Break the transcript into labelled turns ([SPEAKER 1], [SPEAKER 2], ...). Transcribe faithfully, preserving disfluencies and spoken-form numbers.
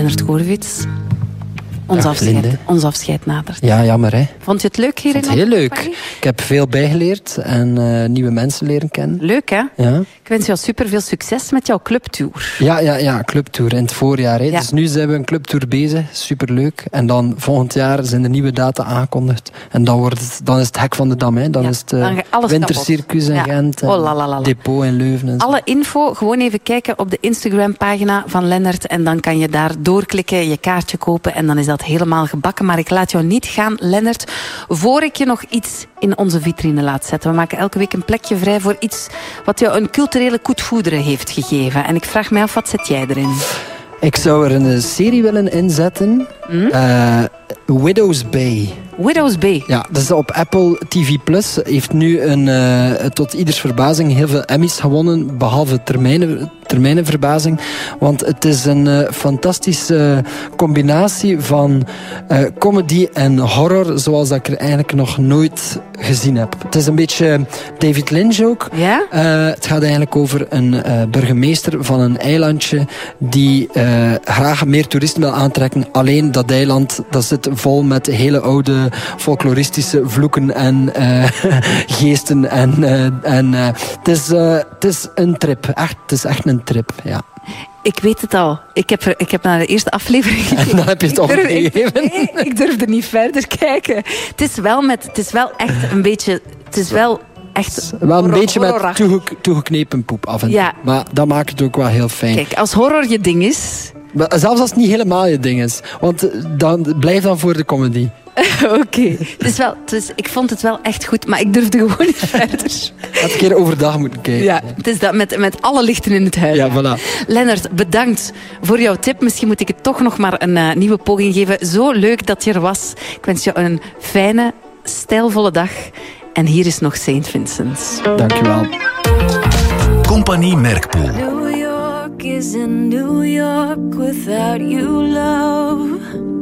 [SPEAKER 1] Lennert Goerewits. Ons, afscheid, ons afscheid nadert.
[SPEAKER 2] Ja, jammer hè.
[SPEAKER 1] Vond je het leuk hier in
[SPEAKER 2] Heel leuk. Ik heb veel bijgeleerd en uh, nieuwe mensen leren kennen.
[SPEAKER 1] Leuk hè?
[SPEAKER 2] Ja.
[SPEAKER 1] Ik wens jou super veel succes met jouw clubtour.
[SPEAKER 2] Ja, ja, ja, clubtour in het voorjaar. Hè. Ja. Dus nu zijn we een clubtour bezig. Superleuk. En dan volgend jaar zijn er nieuwe data aangekondigd. En dan, wordt het, dan is het Hek van de Dam. Hè. Dan ja, is het uh, Wintercircus in ja. Gent. En
[SPEAKER 1] oh, la, la, la, la.
[SPEAKER 2] Depot in Leuven. En
[SPEAKER 1] alle info, gewoon even kijken op de Instagram-pagina van Lennert. En dan kan je daar doorklikken, je kaartje kopen. En dan is dat helemaal gebakken. Maar ik laat jou niet gaan, Lennert, voor ik je nog iets in onze vitrine laat zetten. We maken elke week een plekje vrij voor iets wat jou een culturele coup de foudre heeft gegeven. En ik vraag mij af, wat zet jij erin?
[SPEAKER 2] Ik zou er een serie willen inzetten. Mm? Uh, Widow's Bay.
[SPEAKER 1] Widow's Bay?
[SPEAKER 2] Ja, dat is op Apple T V Plus. Heeft nu een, uh, tot ieders verbazing heel veel Emmys gewonnen. Behalve termijnen, termijnenverbazing. Want het is een uh, fantastische combinatie van uh, comedy en horror. Zoals dat ik er eigenlijk nog nooit gezien heb. Het is een beetje David Lynch ook.
[SPEAKER 1] Ja?
[SPEAKER 2] Uh, het gaat eigenlijk over een uh, burgemeester van een eilandje die uh, graag meer toeristen wil aantrekken. Alleen dat eiland, dat zit vol met hele oude folkloristische vloeken en uh, geesten. En, uh, en uh, het, is, uh, het is een trip. Echt, het is echt een trip, ja.
[SPEAKER 1] Ik weet het al. Ik heb, er, ik heb naar de eerste aflevering gekeken.
[SPEAKER 2] En dan heb je het opgegeven.
[SPEAKER 1] Nee, ik durfde niet verder kijken. Het is wel, met, het is wel echt een beetje... Het is wel echt...
[SPEAKER 2] Wel een horror, beetje met toege, toegeknepen poep af en toe. Ja. Maar dat maakt het ook wel heel fijn.
[SPEAKER 1] Kijk, als horror je ding is...
[SPEAKER 2] Zelfs als het niet helemaal je ding is. Want dan, blijf dan voor de comedy.
[SPEAKER 1] Oké. Okay. Dus dus ik vond het wel echt goed, maar ik durfde gewoon niet verder.
[SPEAKER 2] Had een keer overdag moeten kijken.
[SPEAKER 1] Ja, het is dat met, met alle lichten in het huis.
[SPEAKER 2] Ja, voilà.
[SPEAKER 1] Lennert, bedankt voor jouw tip. Misschien moet ik het toch nog maar een uh, nieuwe poging geven. Zo leuk dat je er was. Ik wens je een fijne, stijlvolle dag. En hier is nog Saint Vincent.
[SPEAKER 2] Dankjewel.
[SPEAKER 3] Compagnie Merkpoel.
[SPEAKER 4] New York is in New York without you, love.